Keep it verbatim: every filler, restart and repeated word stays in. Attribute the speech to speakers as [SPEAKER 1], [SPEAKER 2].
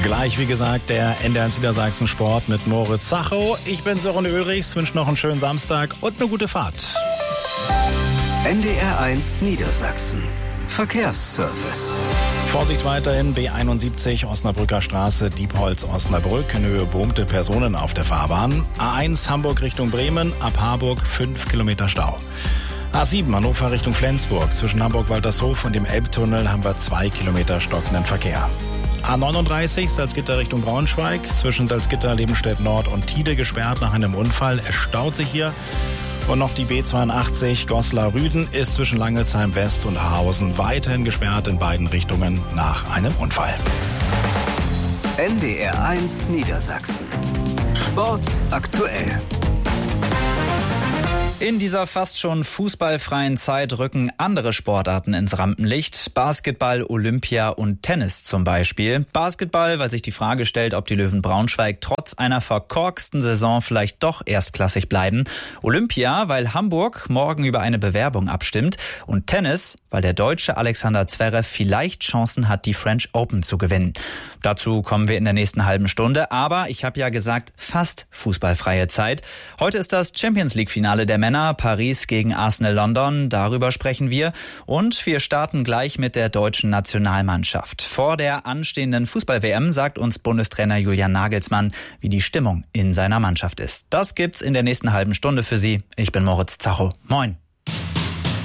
[SPEAKER 1] Gleich, wie gesagt, der N D R eins Niedersachsen Sport mit Moritz Zacho. Ich bin Sören Ulrichs, wünsche noch einen schönen Samstag und eine gute Fahrt.
[SPEAKER 2] N D R eins Niedersachsen Verkehrsservice.
[SPEAKER 1] Vorsicht weiterhin, B einundsiebzig Osnabrücker Straße, Diepholz, Osnabrück, in Höhe boomte Personen auf der Fahrbahn. A eins Hamburg Richtung Bremen, ab Harburg fünf Kilometer Stau. A sieben Hannover Richtung Flensburg, zwischen Hamburg-Waltershof und dem Elbtunnel haben wir zwei Kilometer stockenden Verkehr. A neununddreißig Salzgitter Richtung Braunschweig, zwischen Salzgitter, Lebenstedt Nord und Tide gesperrt nach einem Unfall. Es staut sich hier. Und noch die B zweiundachtzig Goslar-Rüden ist zwischen Langelsheim West und Haarhausen weiterhin gesperrt in beiden Richtungen nach einem Unfall.
[SPEAKER 2] N D R eins Niedersachsen. Sport aktuell.
[SPEAKER 3] In dieser fast schon fußballfreien Zeit rücken andere Sportarten ins Rampenlicht. Basketball, Olympia und Tennis zum Beispiel. Basketball, weil sich die Frage stellt, ob die Löwen Braunschweig trotz einer verkorksten Saison vielleicht doch erstklassig bleiben. Olympia, weil Hamburg morgen über eine Bewerbung abstimmt. Und Tennis, weil der Deutsche Alexander Zverev vielleicht Chancen hat, die French Open zu gewinnen. Dazu kommen wir in der nächsten halben Stunde. Aber ich habe ja gesagt, fast fußballfreie Zeit. Heute ist das Champions-League-Finale der Männer. Paris gegen Arsenal London, darüber sprechen wir. Und wir starten gleich mit der deutschen Nationalmannschaft. Vor der anstehenden Fußball-W M sagt uns Bundestrainer Julian Nagelsmann, wie die Stimmung in seiner Mannschaft ist. Das gibt's in der nächsten halben Stunde für Sie. Ich bin Moritz Zacho. Moin.